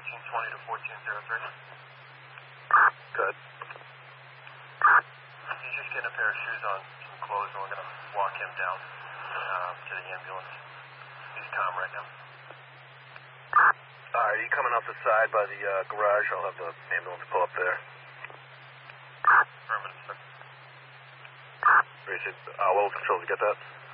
1420 to 1403. Good. He's just getting a pair of shoes on, some clothes, and we're going to walk him down to the ambulance. He's calm right now. All right, are you coming off the side by the garage? I'll have the ambulance pull up there. Affirmative, sir. Richard, Wells Control, did you get that?